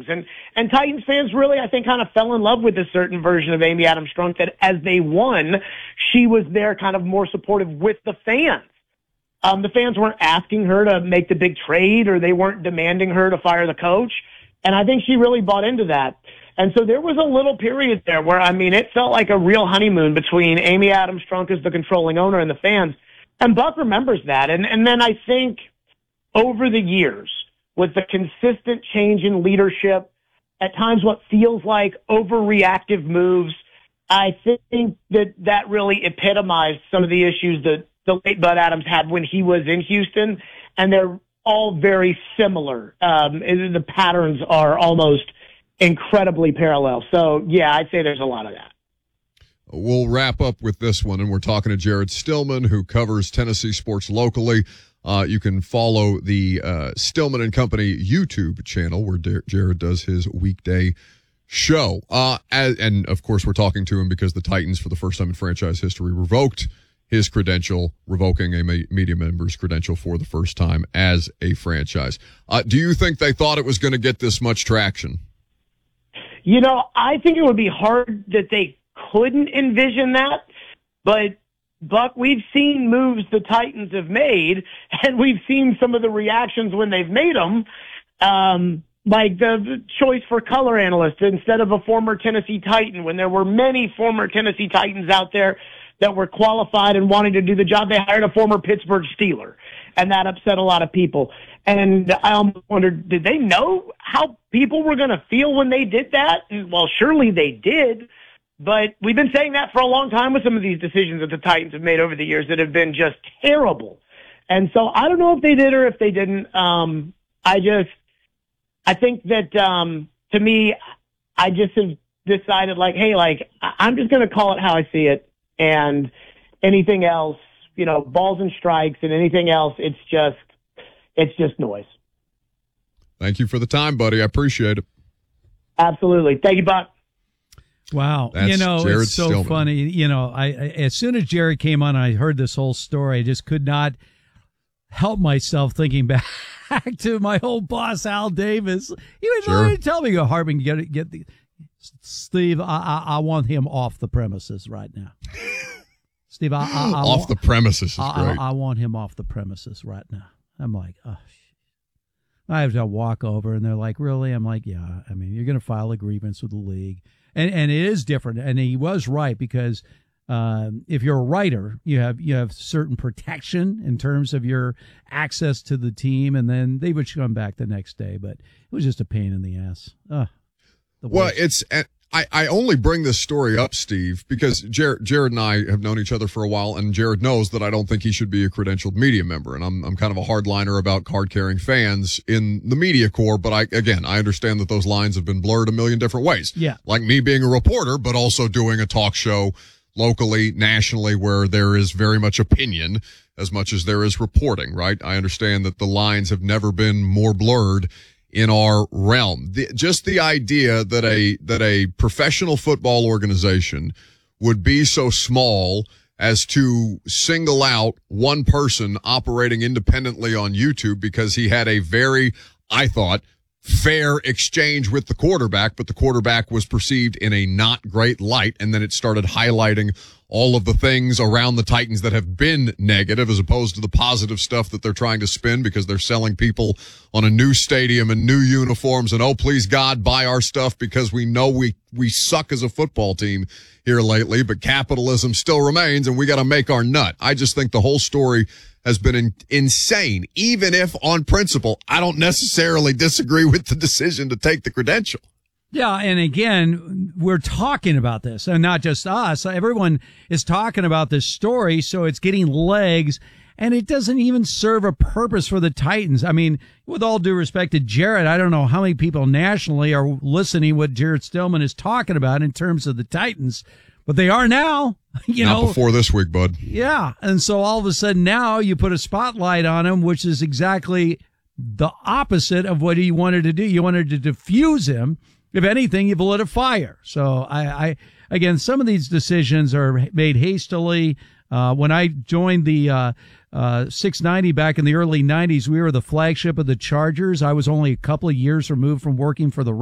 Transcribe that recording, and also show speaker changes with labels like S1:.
S1: Titans. And Titans fans really, I think, kind of fell in love with a certain version of Amy Adams Strunk that as they won, she was there kind of more supportive with the fans. The fans weren't asking her to make the big trade or they weren't demanding her to fire the coach. And I think she really bought into that. And so there was a little period there where, I mean, it felt like a real honeymoon between Amy Adams Strunk as the controlling owner and the fans. And Buck remembers that. And then I think over the years, with the consistent change in leadership, at times what feels like overreactive moves, I think that really epitomized some of the issues that the late Bud Adams had when he was in Houston. And they're all very similar. The patterns are almost incredibly parallel. So, yeah, I'd say there's a lot of that.
S2: We'll wrap up with this one, and we're talking to Jared Stillman, who covers Tennessee sports locally. You can follow the Stillman and Company YouTube channel where Jared does his weekday show. And, of course, we're talking to him because the Titans, for the first time in franchise history, revoked his credential, revoking a media member's credential for the first time as a franchise. Do you think they thought it was going to get this much traction?
S1: You know, I think it would be hard that they couldn't envision that, but Buck, we've seen moves the Titans have made, and we've seen some of the reactions when they've made them, like the choice for color analyst instead of a former Tennessee Titan, when there were many former Tennessee Titans out there that were qualified and wanting to do the job. They hired a former Pittsburgh Steeler, and that upset a lot of people. And I almost wondered, did they know how people were going to feel when they did that? And, well, surely they did. But we've been saying that for a long time with some of these decisions that the Titans have made over the years that have been just terrible. And so I don't know if they did or if they didn't. I think that, to me, I just have decided, like, hey, like, I'm just going to call it how I see it. And anything else, you know, balls and strikes and anything else, it's just noise.
S2: Thank you for the time, buddy. I appreciate it.
S1: Absolutely. Thank you, Buck.
S3: Wow.
S2: That's Jared
S3: it's so
S2: Stillman.
S3: funny. You know, I as soon as Jared came on, I heard this whole story. I just could not help myself thinking back to my old boss, Al Davis. He was trying to tell me, go, Harbin, get the Steve, I want him off the premises right now. Steve,
S2: off the premises is great.
S3: I want him off the premises right now. I'm like, oh, shit. I have to walk over, and they're like, really? I'm like, yeah. I mean, you're going to file a grievance with the league. And it is different. And he was right, because if you're a writer, you have certain protection in terms of your access to the team, and then they would come back the next day. But it was just a pain in the ass.
S2: Well, I only bring this story up, Steve, because Jared and I have known each other for a while, and Jared knows that I don't think he should be a credentialed media member, and I'm kind of a hardliner about card-carrying fans in the media corps, but I understand that those lines have been blurred a million different ways.
S3: Yeah.
S2: Like me being a reporter, but also doing a talk show locally, nationally, where there is very much opinion as much as there is reporting, right? I understand that the lines have never been more blurred in our realm. Just the idea that a professional football organization would be so small as to single out one person operating independently on YouTube because he had a very, I thought, fair exchange with the quarterback, but the quarterback was perceived in a not great light, and then it started highlighting all of the things around the Titans that have been negative as opposed to the positive stuff that they're trying to spin because they're selling people on a new stadium and new uniforms and, oh, please God, buy our stuff because we know we suck as a football team here lately, but capitalism still remains and we got to make our nut. I just think the whole story has been insane, even if on principle, I don't necessarily disagree with the decision to take the credential.
S3: Yeah, and again, we're talking about this, and not just us. Everyone is talking about this story, so it's getting legs, and it doesn't even serve a purpose for the Titans. I mean, with all due respect to Jared, I don't know how many people nationally are listening what Jared Stillman is talking about in terms of the Titans, but they are now.
S2: Not before this week, bud.
S3: Yeah, and so all of a sudden now you put a spotlight on him, which is exactly the opposite of what he wanted to do. You wanted to diffuse him. If anything, you've lit a fire. So I again, some of these decisions are made hastily. When I joined the 690 back in the early 90s, we were the flagship of the Chargers. I was only a couple of years removed from working for the